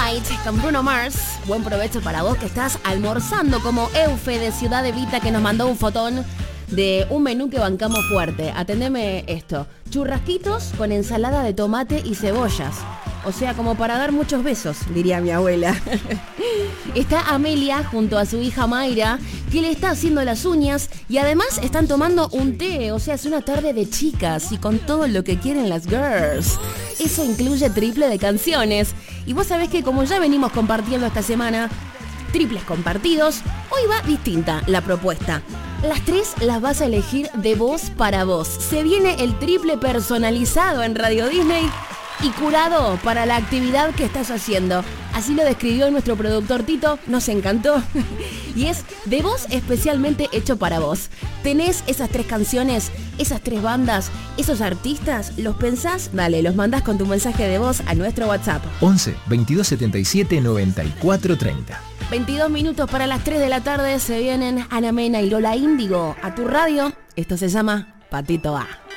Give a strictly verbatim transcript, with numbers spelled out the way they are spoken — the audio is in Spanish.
Night con Bruno Mars. Buen provecho para vos que estás almorzando, como Eufe de Ciudad Evita, que nos mandó un fotón de un menú que bancamos fuerte. Atendeme esto: churrasquitos con ensalada de tomate y cebollas. O sea, como para dar muchos besos, diría mi abuela. Está Amelia junto a su hija Mayra, que le está haciendo las uñas, y además están tomando un té. O sea, es una tarde de chicas y con todo lo que quieren las girls. Eso incluye triple de canciones. Y vos sabés que, como ya venimos compartiendo esta semana triples compartidos, hoy va distinta la propuesta. Las tres las vas a elegir de vos para vos. Se viene el triple personalizado en Radio Disney y curado para la actividad que estás haciendo. Así lo describió nuestro productor Tito, nos encantó. Y es de vos especialmente hecho para vos. ¿Tenés esas tres canciones, esas tres bandas, esos artistas? ¿Los pensás? Dale, los mandás con tu mensaje de voz a nuestro WhatsApp. once, veintidós setenta y siete, noventa y cuatro treinta. veintidós minutos para las tres de la tarde. Se vienen Ana Mena y Lola Índigo a tu radio. Esto se llama Patito A.